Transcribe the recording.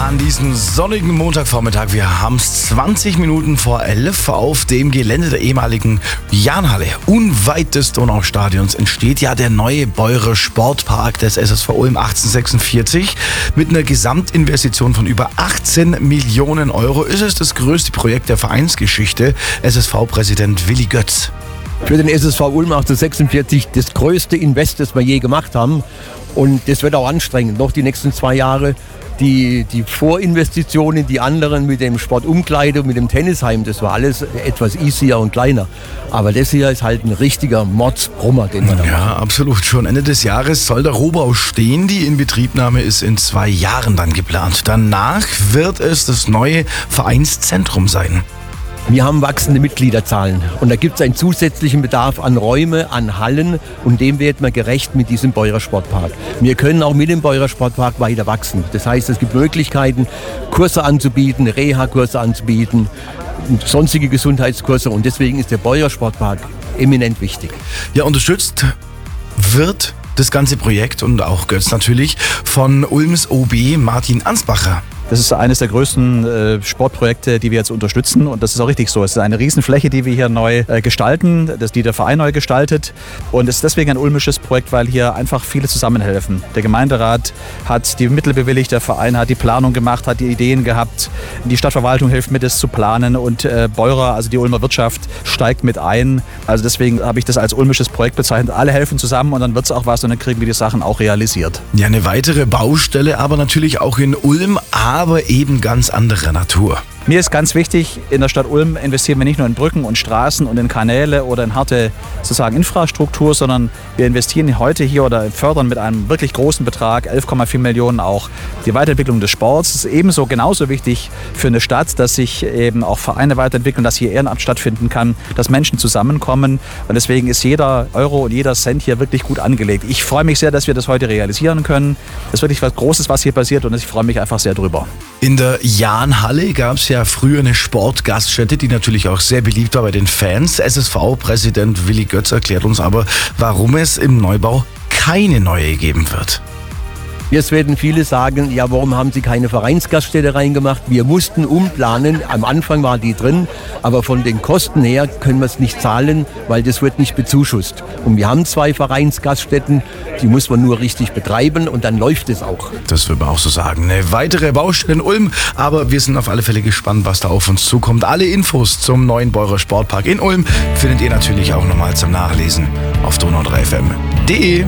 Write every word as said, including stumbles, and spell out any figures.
an diesem sonnigen Montagvormittag. Wir haben es zwanzig Minuten vor elf auf dem Gelände der ehemaligen Jahnhalle. Unweit des Donaustadions entsteht ja der neue Beurer Sportpark des S S V Ulm achtzehnhundertsechsundvierzig. Mit einer Gesamtinvestition von über achtzehn Millionen Euro ist es das größte Projekt der Vereinsgeschichte. S S V-Präsident Willi Götz. Für den S S V Ulm achtzehnhundertsechsundvierzig das größte Invest, das wir je gemacht haben. Und das wird auch anstrengend, noch die nächsten zwei Jahre. Die, die Vorinvestitionen, die anderen mit dem Sportumkleide und mit dem Tennisheim, das war alles etwas easier und kleiner. Aber das hier ist halt ein richtiger Mordsbrummer, den wir da machen. Ja, absolut. Schon Ende des Jahres soll der Rohbau stehen. Die Inbetriebnahme ist in zwei Jahren dann geplant. Danach wird es das neue Vereinszentrum sein. Wir haben wachsende Mitgliederzahlen und da gibt es einen zusätzlichen Bedarf an Räume, an Hallen und dem wird man gerecht mit diesem Beurer Sportpark. Wir können auch mit dem Beurer Sportpark weiter wachsen. Das heißt, es gibt Möglichkeiten, Kurse anzubieten, Reha-Kurse anzubieten, sonstige Gesundheitskurse und deswegen ist der Beurer Sportpark eminent wichtig. Ja, unterstützt wird das ganze Projekt und auch Götz natürlich von Ulms O B Martin Ansbacher. Das ist eines der größten äh, Sportprojekte, die wir jetzt unterstützen und das ist auch richtig so. Es ist eine Riesenfläche, die wir hier neu äh, gestalten, das, die der Verein neu gestaltet und es ist deswegen ein ulmisches Projekt, weil hier einfach viele zusammenhelfen. Der Gemeinderat hat die Mittel bewilligt, der Verein hat die Planung gemacht, hat die Ideen gehabt, die Stadtverwaltung hilft mit, es zu planen und äh, Beurer, also die Ulmer Wirtschaft, steigt mit ein. Also deswegen habe ich das als ulmisches Projekt bezeichnet. Alle helfen zusammen und dann wird es auch was und dann kriegen wir die Sachen auch realisiert. Ja, eine weitere Baustelle, aber natürlich auch in Ulm, aber eben ganz anderer Natur. Mir ist ganz wichtig, in der Stadt Ulm investieren wir nicht nur in Brücken und Straßen und in Kanäle oder in harte sozusagen Infrastruktur, sondern wir investieren heute hier oder fördern mit einem wirklich großen Betrag, elf Komma vier Millionen auch, die Weiterentwicklung des Sports. Es ist ebenso genauso wichtig für eine Stadt, dass sich eben auch Vereine weiterentwickeln, dass hier Ehrenamt stattfinden kann, dass Menschen zusammenkommen und deswegen ist jeder Euro und jeder Cent hier wirklich gut angelegt. Ich freue mich sehr, dass wir das heute realisieren können. Es ist wirklich was Großes, was hier passiert und ich freue mich einfach sehr drüber. In der Jahnhalle gab es ja früher eine Sportgaststätte, die natürlich auch sehr beliebt war bei den Fans. S S V-Präsident Willi Götz erklärt uns aber, warum es im Neubau keine neue geben wird. Jetzt werden viele sagen, ja, warum haben Sie keine Vereinsgaststätte reingemacht? Wir mussten umplanen, am Anfang war die drin, aber von den Kosten her können wir es nicht zahlen, weil das wird nicht bezuschusst. Und wir haben zwei Vereinsgaststätten, die muss man nur richtig betreiben und dann läuft es auch. Das würde man auch so sagen. Eine weitere Baustelle in Ulm, aber wir sind auf alle Fälle gespannt, was da auf uns zukommt. Alle Infos zum neuen Beurer Sportpark in Ulm findet ihr natürlich auch nochmal zum Nachlesen auf donau drei F M punkt de.